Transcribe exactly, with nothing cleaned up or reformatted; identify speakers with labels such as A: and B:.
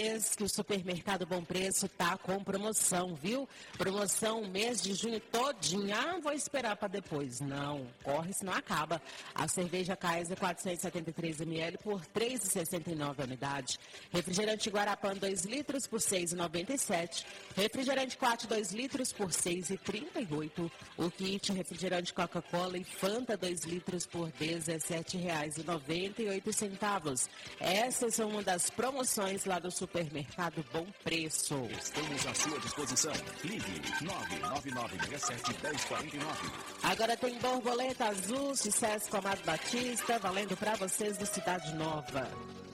A: Que o Supermercado Bom Preço tá com promoção, viu? Promoção mês de junho todinho. Ah, vou esperar para depois. Não, corre senão acaba. A cerveja Kaiser quatrocentos e setenta e três mililitros por três reais e sessenta e nove centavos a unidade. Refrigerante Guarapã dois litros por seis reais e noventa e sete centavos. Refrigerante Quat dois litros por seis reais e trinta e oito centavos. O kit refrigerante Coca-Cola e Fanta dois litros por dezessete reais e noventa e oito centavos. Essas são uma das promoções lá do Supermercado Bom Preço.
B: Estamos à sua disposição. Ligue nove nove nove seis sete um zero quatro nove.
A: Agora tem borboleta azul, sucesso com Amado Batista, valendo para vocês do Cidade Nova.